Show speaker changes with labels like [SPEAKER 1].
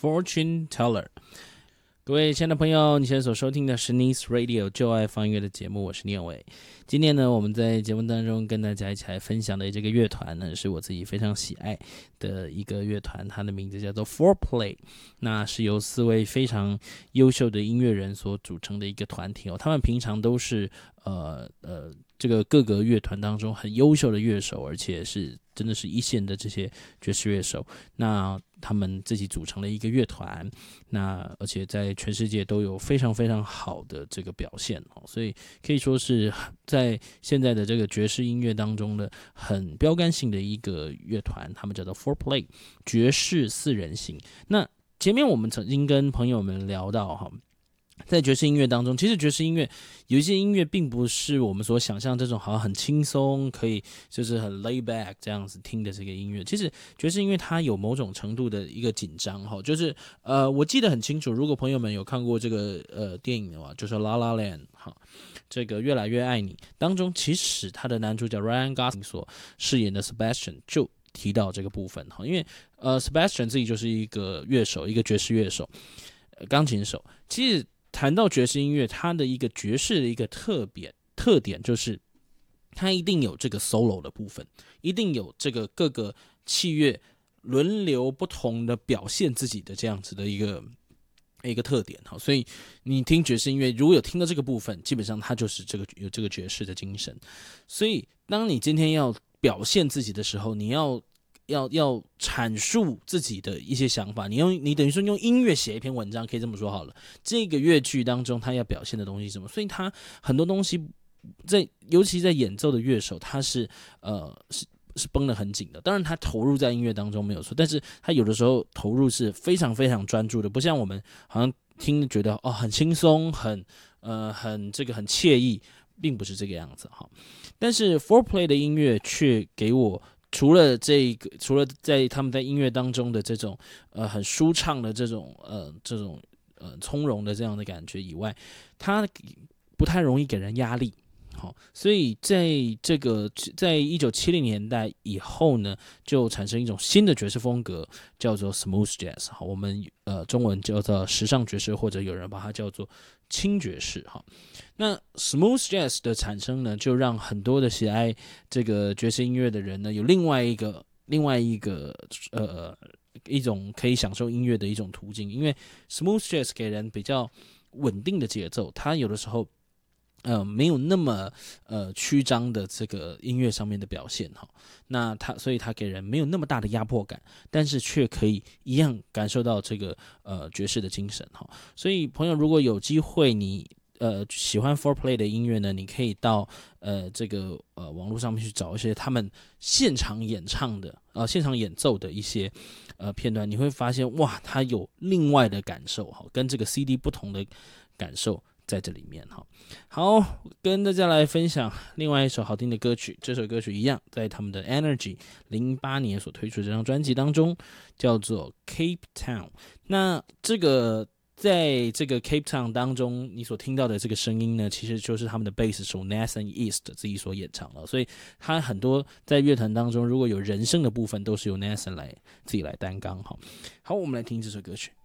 [SPEAKER 1] Fortune Teller。各位亲爱的朋友，你现在所收听的是 Nice Radio 就爱放音乐的节目，我是念伟。今天呢，我们在节目当中跟大家一起来分享的这个乐团呢，是我自己非常喜爱的一个乐团，它的名字叫做 Fourplay。那是由4位非常优秀的音乐人所组成的一个团体哦。他们平常都是这个各个乐团当中很优秀的乐手，而且是真的是一线的这些爵士乐手。那他们自己组成了一个乐团，那而且在全世界都有非常非常好的这个表现，所以可以说是在现在的这个爵士音乐当中的很标杆性的一个乐团，他们叫做 Fourplay 爵士4人行。那前面我们曾经跟朋友们聊到哈，在爵士音乐当中，其实爵士音乐有一些音乐并不是我们所想象这种好像很轻松，可以就是很 lay back 这样子听的这个音乐。其实爵士音乐它有某种程度的一个紧张哈，就是我记得很清楚，如果朋友们有看过这个电影的话，就是 La La Land 哈，这个越来越爱你当中，其实他的男主角 Ryan Gosling 所饰演的 Sebastian 就提到这个部分哈，因为Sebastian 自己就是一个乐手，一个爵士乐手，钢琴手，其实。谈到爵士音乐，它的一个爵士的一个特点就是，它一定有这个 solo 的部分，一定有这个各个器乐轮流不同的表现自己的这样子的一个特点。所以你听爵士音乐，如果有听到这个部分，基本上它就是有这个爵士的精神。所以当你今天要表现自己的时候，你要阐述自己的一些想法，你等于说用音乐写一篇文章，可以这么说好了。这个乐句当中，他要表现的东西是什么？所以他很多东西尤其在演奏的乐手，他是绷得很紧的。当然，他投入在音乐当中没有错，但是他有的时候投入是非常非常专注的，不像我们好像听觉得很轻松，很惬意，并不是这个样子哈。但是 Fourplay 的音乐却给我。除了在他们在音乐当中的这种很舒畅的这种从容的这样的感觉以外，它不太容易给人压力。好，所以在1970年代以后呢，就产生一种新的爵士风格，叫做 smooth jazz。好，我们中文叫做时尚爵士，或者有人把它叫做轻爵士。好，那 smooth jazz 的产生呢，就让很多的喜爱这个爵士音乐的人呢，有另外一个一种可以享受音乐的一种途径，因为 smooth jazz 给人比较稳定的节奏，它有的时候。没有那么曲张的这个音乐上面的表现哈，所以它给人没有那么大的压迫感，但是却可以一样感受到这个爵士的精神哈。所以朋友如果有机会你喜欢 Fourplay 的音乐呢，你可以到这个网络上面去找一些他们现场演唱的现场演奏的一些片段，你会发现哇，它有另外的感受哈，跟这个 CD 不同的感受。在这里面好，跟大家来分享另外一首好听的歌曲。这首歌曲一样在他们的 Energy 08年所推出的这张专辑当中，叫做 Cape Town。那这个在这个 Cape Town 当中，你所听到的这个声音呢，其实就是他们的贝斯手 Nathan East 自己所演唱的。所以他很多在乐团当中，如果有人声的部分，都是由 Nathan 自己来担纲。好，我们来听这首歌曲。